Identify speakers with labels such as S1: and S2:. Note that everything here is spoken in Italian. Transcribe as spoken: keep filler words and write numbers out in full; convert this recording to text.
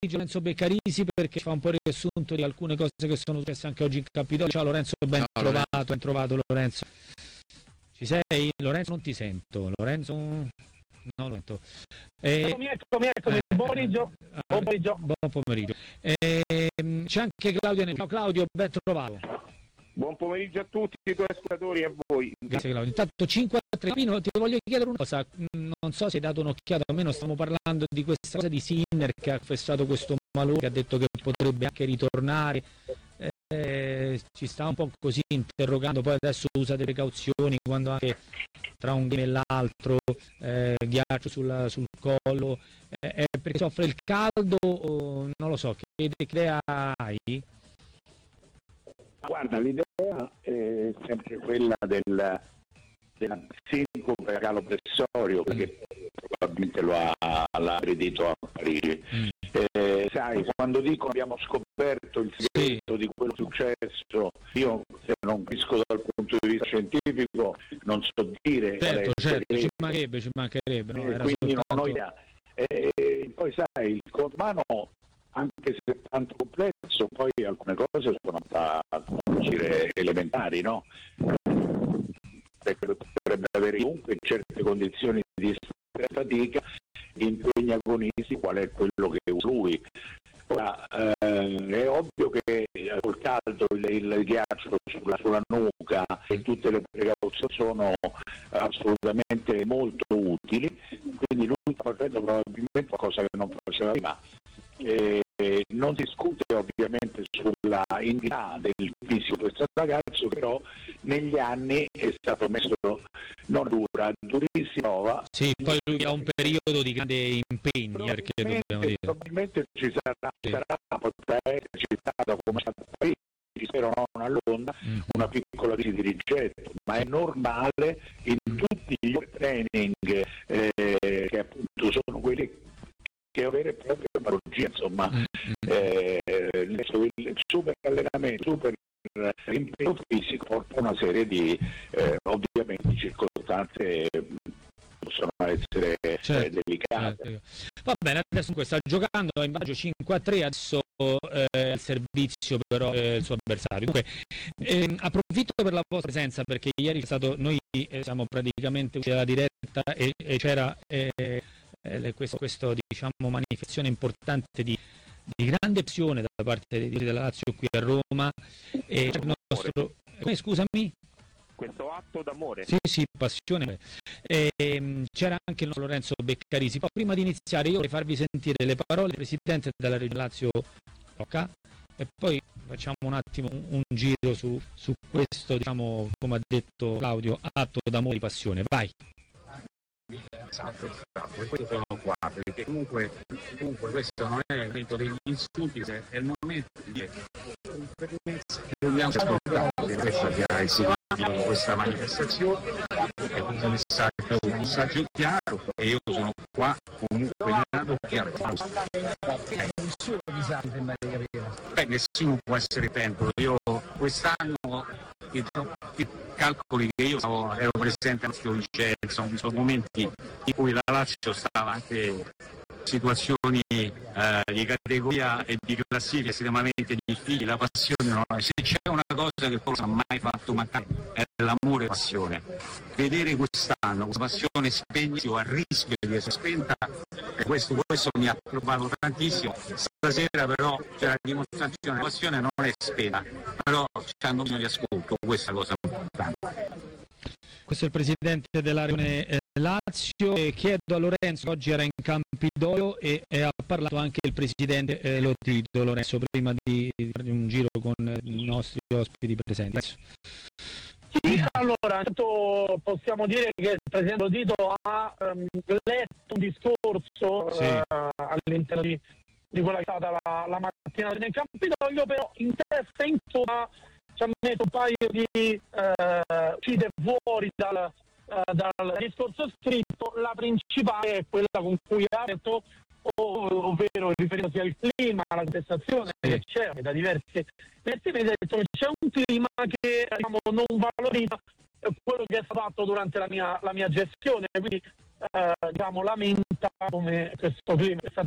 S1: Lorenzo Beccarisi, perché fa un po' il riassunto di alcune cose che sono successe anche oggi in Campidoglio. Ciao Lorenzo, ben Ciao, trovato, Lorenzo. ben trovato Lorenzo. Ci sei? Lorenzo, non ti sento. Lorenzo, no, Lorenzo. Eh,
S2: eccomi, eccomi, eccomi. Eh, buon pomeriggio.
S1: Eh,
S2: buon pomeriggio.
S1: Buon pomeriggio. Eh, c'è anche Claudio. Ciao Claudio, ben trovato.
S3: Buon pomeriggio a tutti i tuoi ascoltatori e a voi.
S1: Grazie Claudio. Intanto cinque a tre. Pino, ti voglio chiedere una cosa, non so se hai dato un'occhiata, almeno stiamo parlando di questa cosa di Sinner che ha festato questo malore, che ha detto che potrebbe anche ritornare. Eh, ci sta un po' così interrogando, poi adesso usa delle precauzioni quando anche tra un game e l'altro eh, ghiaccio sul, sul collo, eh, è perché soffre il caldo o non lo so, che idea hai?
S3: Guarda, l'idea è sempre quella del, dell'anticipo per calo pressorio, perché probabilmente lo ha, l'ha aggredito a Parigi. Mm. Eh, sai, quando dico abbiamo scoperto il segreto sì. di quello successo, io se non capisco dal punto di vista scientifico non so dire.
S1: Certo, certo, ci mancherebbe, ci mancherebbe. No?
S3: Eh,
S1: Era
S3: quindi
S1: soltanto...
S3: non ho idea. Eh, poi sai, il corpo umano, anche se è tanto complesso, poi alcune cose sono da dire elementari, no? Perché potrebbe avere comunque certe condizioni di fatica, impegni agonisti, qual è quello che usa lui. Ora, eh, è ovvio che col caldo il, il ghiaccio sulla, sulla nuca e tutte le precauzioni sono assolutamente molto utili, quindi lui sta facendo probabilmente qualcosa che non faceva prima. Eh, non si discute ovviamente sulla indicità del fisico di questo ragazzo, però negli anni è stato messo non dura, durissima.
S1: Sì, poi lui ha un periodo di grande impegno, perché dobbiamo dire.
S3: Probabilmente ci sarà, sì. sarà potrà esserci stata come è stata Parigi, spero non a Londra, mm. una piccola crisi di rigetto, ma è normale in tutti gli training eh, che appunto sono quelli che avere proprio patologia, insomma, mm. eh, il super allenamento, super impegno fisico porta una serie di eh, ovviamente circostanze possono essere certo, eh, delicate.
S1: Certo. Va bene, adesso sta giocando in vantaggio cinque a tre, adesso eh, il servizio però eh, il suo avversario. Dunque, eh, approfitto per la vostra presenza, perché ieri è stato, noi eh, siamo praticamente usciti dalla diretta e, e c'era eh, eh, questo, questo diciamo manifestazione importante di di grande passione da parte della Lazio qui a Roma e il nostro... eh, scusami?
S3: Questo atto d'amore.
S1: Sì, sì, passione. E, c'era anche il nostro Lorenzo Beccarisi. Poi, prima di iniziare io vorrei farvi sentire le parole del presidente della Regione Lazio Rocca e poi facciamo un attimo un, un giro su, su questo, diciamo, come ha detto Claudio, atto d'amore e passione. Vai.
S4: Esatto, esatto, e questo sono qua, perché comunque, comunque questo non è il momento degli insulti, è il momento di dobbiamo ascoltare questo che ha istituito questa manifestazione, è un messaggio, un messaggio chiaro e io sono qua comunque nato chiaro.
S2: Nessuno mi sa, mi sembra di capire.
S4: Beh, nessuno può essere tempo, io quest'anno i, i calcoli che io stavo, ero presente al liceo, insomma, sono momenti in cui la Lazio stava anche in situazioni eh, di categoria e di classifica estremamente difficili, la passione no? Se c'è una cosa che forse non ha mai fatto mancare è l'amore e la passione. Vedere quest'anno questa passione spegnere a rischio di essere spenta, e questo, questo mi ha preoccupato tantissimo. Stasera però c'è la dimostrazione, la passione non è spenta, però c'hanno bisogno di ascolto, questa cosa è importante.
S1: Questo è il presidente della Regione eh, Lazio e chiedo a Lorenzo, oggi era in Campidoglio e, e ha parlato anche il presidente eh, Lotito. Lorenzo, prima di fare un giro con i nostri ospiti presenti.
S2: Sì, allora, possiamo dire che il presidente Lotito ha um, letto un discorso sì. uh, all'interno di, di quella che è stata la, la mattinata nel Campidoglio, però in testa e in insomma ci ha messo un paio di uh, uscite fuori dal, uh, dal discorso scritto. La principale è quella con cui ha detto, ovvero riferendosi al clima, alla contestazione che c'è da diversi diversi mesi, c'è un clima che diciamo, non valorizza quello che è stato fatto durante la mia, la mia gestione, quindi eh, diciamo, lamenta come questo clima è stato